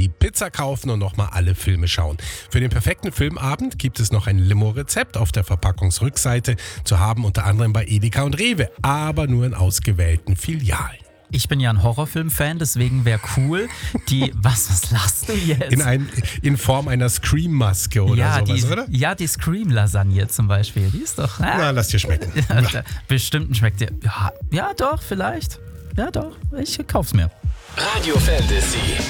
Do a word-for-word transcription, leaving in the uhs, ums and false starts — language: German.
die Pizza kaufen und nochmal alle Filme schauen. Für den perfekten Filmabend gibt es noch ein Limo-Rezept auf der Verpackungsrückseite zu haben, unter anderem bei Edeka und Rewe, aber nur in ausgewählten Filialen. Ich bin ja ein Horrorfilm-Fan, deswegen wäre cool, die, was, was lachst du jetzt? In, ein, in Form einer Scream-Maske oder ja, sowas, die, oder? Ja, die Scream-Lasagne zum Beispiel, die ist doch... Na, lass dir schmecken. Ja, bestimmt schmeckt dir... Ja, ja, doch, vielleicht. Ja, doch, ich kauf's mir. Radio Fantasy.